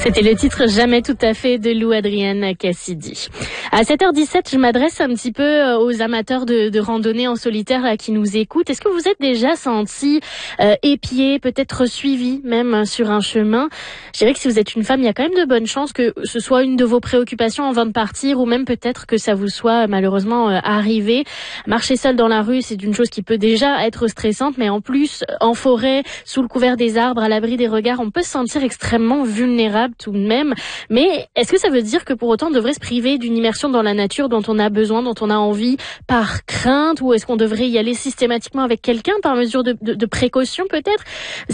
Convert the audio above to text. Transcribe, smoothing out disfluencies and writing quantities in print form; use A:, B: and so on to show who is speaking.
A: C'était le titre Jamais tout à fait de Lou Adrienne Cassidy. À 7h17, je m'adresse un petit peu aux amateurs de randonnée en solitaire là, qui nous écoutent. Est-ce que vous êtes déjà sentis épiés, peut-être suivis même sur un chemin? Je dirais que si vous êtes une femme, il y a quand même de bonnes chances que ce soit une de vos préoccupations avant de partir, ou même peut-être que ça vous soit malheureusement arrivé. Marcher seul dans la rue, c'est une chose qui peut déjà être stressante, mais en plus, en forêt, sous le couvert des arbres, à l'abri des regards, on peut se sentir extrêmement vulnérable tout de même. Mais est-ce que ça veut dire que pour autant on devrait se priver d'une immersion dans la nature dont on a besoin, dont on a envie, par crainte, ou est-ce qu'on devrait y aller systématiquement avec quelqu'un par mesure de précaution peut-être?